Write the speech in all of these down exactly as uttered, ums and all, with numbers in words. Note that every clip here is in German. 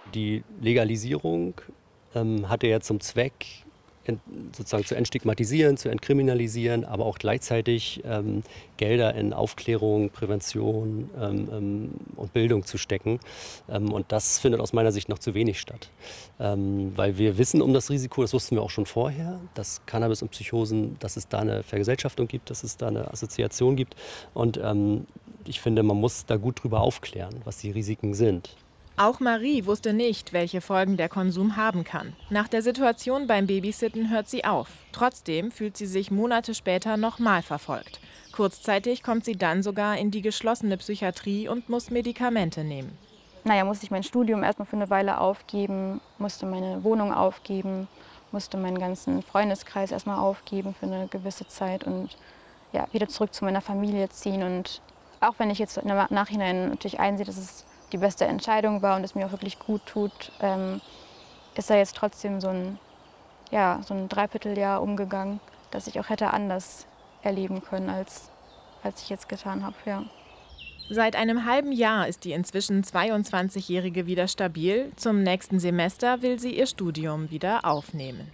Die Legalisierung ähm, hatte ja zum Zweck, ent, sozusagen zu entstigmatisieren, zu entkriminalisieren, aber auch gleichzeitig ähm, Gelder in Aufklärung, Prävention ähm, ähm, und Bildung zu stecken. Ähm, und das findet aus meiner Sicht noch zu wenig statt. Ähm, weil wir wissen um das Risiko, das wussten wir auch schon vorher, dass Cannabis und Psychosen, dass es da eine Vergesellschaftung gibt, dass es da eine Assoziation gibt. Und ähm, ich finde, man muss da gut drüber aufklären, was die Risiken sind. Auch Marie wusste nicht, welche Folgen der Konsum haben kann. Nach der Situation beim Babysitten hört sie auf. Trotzdem fühlt sie sich Monate später nochmal verfolgt. Kurzzeitig kommt sie dann sogar in die geschlossene Psychiatrie und muss Medikamente nehmen. Naja, musste ich mein Studium erstmal für eine Weile aufgeben, musste meine Wohnung aufgeben, musste meinen ganzen Freundeskreis erstmal aufgeben für eine gewisse Zeit und ja, wieder zurück zu meiner Familie ziehen. Und auch wenn ich jetzt im Nachhinein natürlich einsehe, dass es die beste Entscheidung war und es mir auch wirklich gut tut, ähm, ist da jetzt trotzdem so ein, ja, so ein Dreivierteljahr umgegangen, das ich auch hätte anders erleben können, als, als ich jetzt getan habe. Ja. Seit einem halben Jahr ist die inzwischen zweiundzwanzigjährige wieder stabil. Zum nächsten Semester will sie ihr Studium wieder aufnehmen.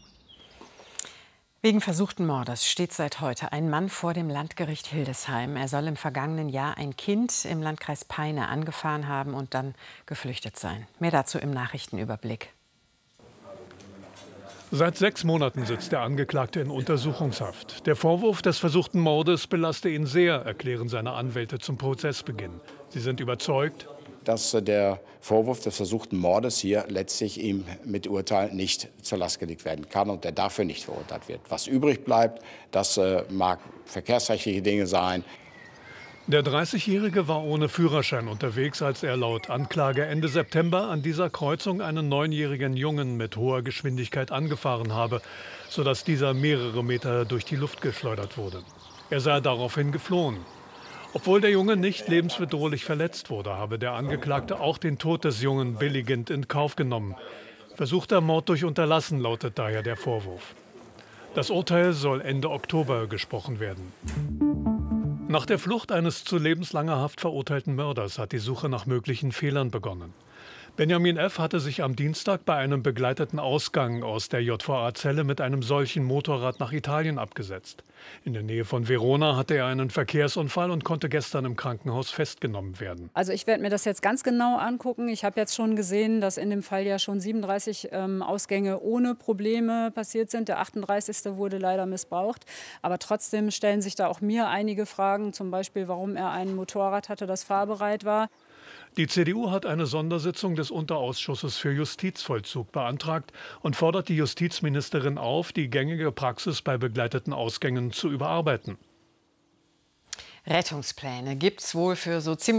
Wegen versuchten Mordes steht seit heute ein Mann vor dem Landgericht Hildesheim. Er soll im vergangenen Jahr ein Kind im Landkreis Peine angefahren haben und dann geflüchtet sein. Mehr dazu im Nachrichtenüberblick. Seit sechs Monaten sitzt der Angeklagte in Untersuchungshaft. Der Vorwurf des versuchten Mordes belaste ihn sehr, erklären seine Anwälte zum Prozessbeginn. Sie sind überzeugt, dass der Vorwurf des versuchten Mordes hier letztlich ihm mit Urteil nicht zur Last gelegt werden kann und der dafür nicht verurteilt wird. Was übrig bleibt, das äh, mag verkehrsrechtliche Dinge sein. Der dreißigjährige war ohne Führerschein unterwegs, als er laut Anklage Ende September an dieser Kreuzung einen neunjährigen Jungen mit hoher Geschwindigkeit angefahren habe, sodass dieser mehrere Meter durch die Luft geschleudert wurde. Er sei daraufhin geflohen. Obwohl der Junge nicht lebensbedrohlich verletzt wurde, habe der Angeklagte auch den Tod des Jungen billigend in Kauf genommen. Versuchter Mord durch Unterlassen lautet daher der Vorwurf. Das Urteil soll Ende Oktober gesprochen werden. Nach der Flucht eines zu lebenslanger Haft verurteilten Mörders hat die Suche nach möglichen Fehlern begonnen. Benjamin F. hatte sich am Dienstag bei einem begleiteten Ausgang aus der J V A-Zelle mit einem solchen Motorrad nach Italien abgesetzt. In der Nähe von Verona hatte er einen Verkehrsunfall und konnte gestern im Krankenhaus festgenommen werden. Also ich werde mir das jetzt ganz genau angucken. Ich habe jetzt schon gesehen, dass in dem Fall ja schon siebenunddreißig ähm, Ausgänge ohne Probleme passiert sind. Der achtunddreißigste wurde leider missbraucht. Aber trotzdem stellen sich da auch mir einige Fragen, zum Beispiel, warum er ein Motorrad hatte, das fahrbereit war. Die C D U hat eine Sondersitzung des Unterausschusses für Justizvollzug beantragt und fordert die Justizministerin auf, die gängige Praxis bei begleiteten Ausgängen zu überarbeiten. Rettungspläne gibt's wohl für so ziemlich